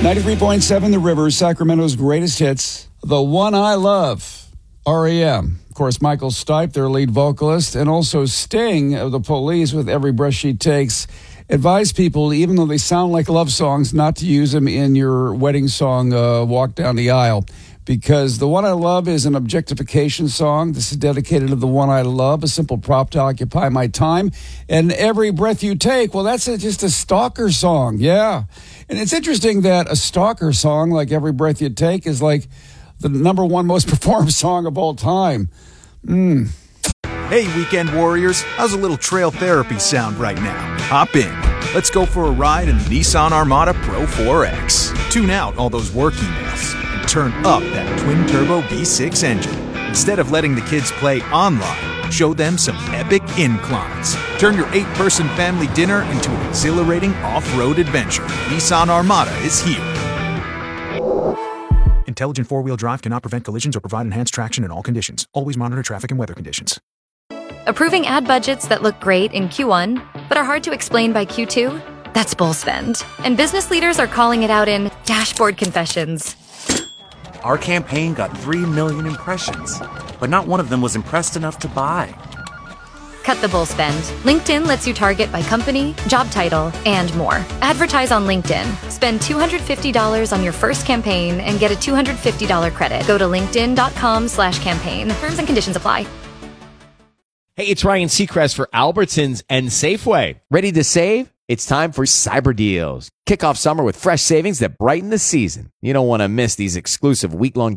93.7 The River, Sacramento's greatest hits. The One I Love, R.E.M. Of course, Michael Stipe, their lead vocalist, and also Sting of the Police with Every Breath She Takes, advise people, even though they sound like love songs, not to use them in your wedding song, Walk Down the Aisle. Because The One I Love is an objectification song. This is dedicated to the one I love, a simple prop to occupy my time. And Every Breath You Take, well, that's just a stalker song, yeah. And it's interesting that a stalker song like Every Breath You Take is like the number one most performed song of all time. Hey, weekend warriors, how's a little trail therapy sound right now? Hop in. Let's go for a ride in the Nissan Armada Pro 4X. Tune out all those work emails and turn up that twin-turbo V6 engine. Instead of letting the kids play online, show them some epic inclines. Turn your 8-person family dinner into an exhilarating off-road adventure. Nissan Armada is here. Intelligent four-wheel drive cannot prevent collisions or provide enhanced traction in all conditions. Always monitor traffic and weather conditions. Approving ad budgets that look great in Q1, but are hard to explain by Q2? That's bull spend. And business leaders are calling it out in dashboard confessions. Our campaign got 3 million impressions, but not one of them was impressed enough to buy. Cut the bull spend. LinkedIn lets you target by company, job title, and more. Advertise on LinkedIn. Spend $250 on your first campaign and get a $250 credit. Go to linkedin.com/campaign. Terms and conditions apply. Hey, it's Ryan Seacrest for Albertsons and Safeway. Ready to save? It's time for Cyber Deals. Kick off summer with fresh savings that brighten the season. You don't want to miss these exclusive week-long